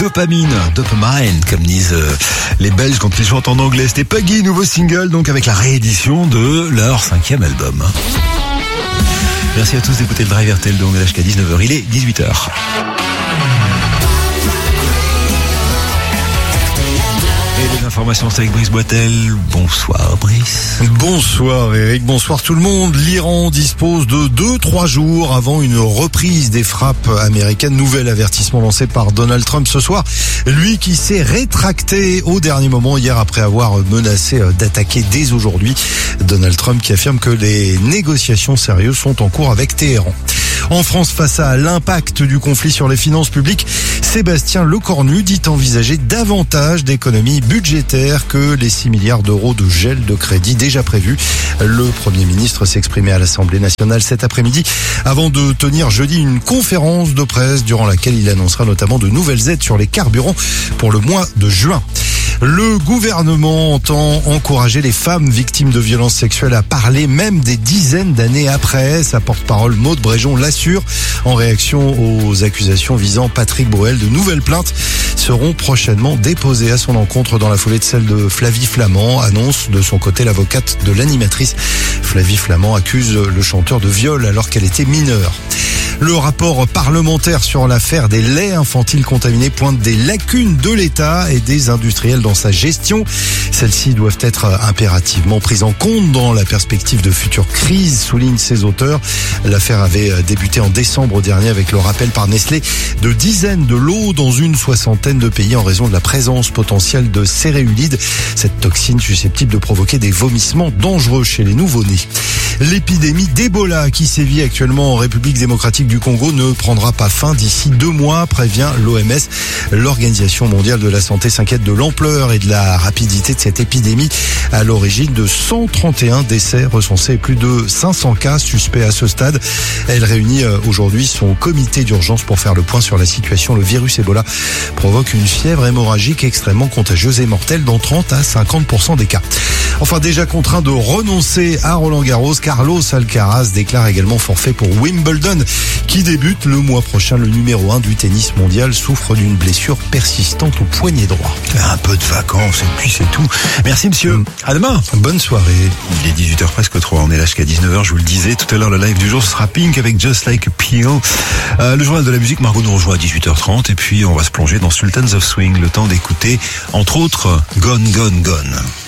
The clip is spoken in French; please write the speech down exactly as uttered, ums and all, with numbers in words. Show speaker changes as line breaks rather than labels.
dopamine, dopamine, comme disent euh, les Belges quand ils chantent en anglais. C'était Puggy, nouveau single, donc avec la réédition de leur cinquième album. Merci à tous d'écouter le Drive R T L donc jusqu'à dix-neuf heures. Il est dix-huit heures. Et les informations, c'est avec Brice Boitel. Bonsoir Brice.
Bonsoir Eric, bonsoir tout le monde. L'Iran dispose de deux trois jours avant une reprise des frappes américaines. Nouvel avertissement lancé par Donald Trump ce soir. Lui qui s'est rétracté au dernier moment hier après avoir menacé d'attaquer dès aujourd'hui. Donald Trump qui affirme que les négociations sérieuses sont en cours avec Téhéran. En France, face à l'impact du conflit sur les finances publiques, Sébastien Lecornu dit envisager davantage d'économies budgétaires que les six milliards d'euros de gel de crédit déjà prévus. Le Premier ministre s'exprimait à l'Assemblée nationale cet après-midi avant de tenir jeudi une conférence de presse durant laquelle il annoncera notamment de nouvelles aides sur les carburants pour le mois de juin. Le gouvernement entend encourager les femmes victimes de violences sexuelles à parler même des dizaines d'années après. Sa porte-parole Maude Bréjon l'assure en réaction aux accusations visant Patrick Bruel. De nouvelles plaintes seront prochainement déposées à son encontre dans la foulée de celle de Flavie Flament, annonce de son côté l'avocate de l'animatrice. Flavie Flament accuse le chanteur de viol alors qu'elle était mineure. Le rapport parlementaire sur l'affaire des laits infantiles contaminés pointe des lacunes de l'État et des industriels dans sa gestion. Celles-ci doivent être impérativement prises en compte dans la perspective de futures crises, soulignent ses auteurs. L'affaire avait débuté en décembre dernier avec le rappel par Nestlé de dizaines de lots dans une soixantaine de pays en raison de la présence potentielle de céréulide, cette toxine susceptible de provoquer des vomissements dangereux chez les nouveau-nés. L'épidémie d'Ebola qui sévit actuellement en République démocratique du Congo ne prendra pas fin d'ici deux mois, prévient l'O M S. L'Organisation mondiale de la santé s'inquiète de l'ampleur et de la rapidité de cette épidémie à l'origine de cent trente et un décès recensés et plus de cinq cents cas suspects à ce stade. Elle réunit aujourd'hui son comité d'urgence pour faire le point sur la situation. Le virus Ebola provoque une fièvre hémorragique extrêmement contagieuse et mortelle dans trente à cinquante pour cent des cas. Enfin, déjà contraint de renoncer à Roland-Garros, Carlos Alcaraz déclare également forfait pour Wimbledon qui débute le mois prochain. Le numéro un du tennis mondial souffre d'une blessure persistante au poignet droit.
Un peu de vacances et puis c'est tout. Merci monsieur. Mmh. À demain.
Bonne soirée.
Il est dix-huit heures presque trois. On est là jusqu'à dix-neuf heures. Je vous le disais tout à l'heure, le live du jour ce sera Pink avec Just Like a Pill. Euh, le journal de la musique, Margot nous rejoint à dix-huit heures trente et puis on va se plonger dans Sultans of Swing. Le temps d'écouter entre autres Gone Gone Gone.